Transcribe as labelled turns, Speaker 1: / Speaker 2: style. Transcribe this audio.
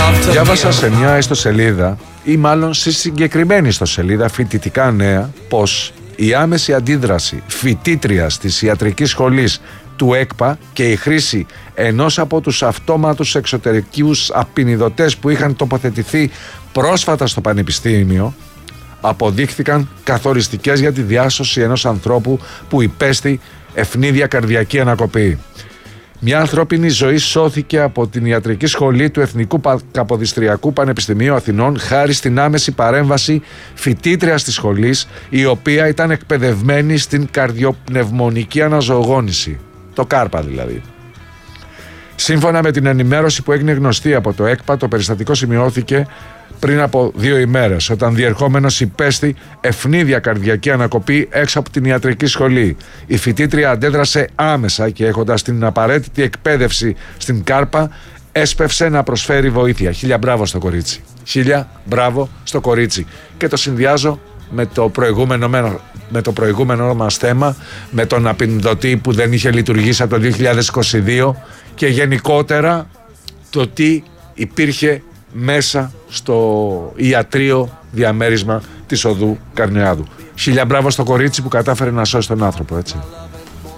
Speaker 1: Διάβασα σε μια ιστοσελίδα, ή μάλλον στη συγκεκριμένη ιστοσελίδα Φοιτητικά Νέα, πως η άμεση αντίδραση φοιτήτριας της ιατρικής σχολής του ΕΚΠΑ και η χρήση ενός από τους αυτόματους εξωτερικούς απεινιδωτές που είχαν τοποθετηθεί πρόσφατα στο πανεπιστήμιο αποδείχθηκαν καθοριστικές για τη διάσωση ενός ανθρώπου που υπέστη ευνίδια καρδιακή ανακοπή. Μια ανθρώπινη ζωή σώθηκε από την ιατρική σχολή του Εθνικού Καποδιστριακού Πανεπιστημίου Αθηνών χάρη στην άμεση παρέμβαση φοιτήτριας της σχολής, η οποία ήταν εκπαιδευμένη στην καρδιοπνευμονική αναζωογόνηση, το ΚΑΡΠΑ δηλαδή. Σύμφωνα με την ενημέρωση που έγινε γνωστή από το ΕΚΠΑ, το περιστατικό σημειώθηκε πριν από 2 ημέρες, όταν διερχόμενος υπέστη ευνίδια καρδιακή ανακοπή έξω από την ιατρική σχολή. Η φοιτήτρια αντέδρασε άμεσα και, έχοντας την απαραίτητη εκπαίδευση στην ΚΑΡΠΑ, έσπευσε να προσφέρει βοήθεια. 1000 μπράβο στο κορίτσι. 1000 μπράβο στο κορίτσι. Και το συνδυάζω με το προηγούμενο μας θέμα, με τον απεινδωτή που δεν είχε λειτουργήσει από το 2022 και γενικότερα το τι υπήρχε μέσα στο ιατρείο διαμέρισμα της οδού Καρνιάδου. 1000 μπράβο στο κορίτσι που κατάφερε να σώσει τον άνθρωπο, έτσι.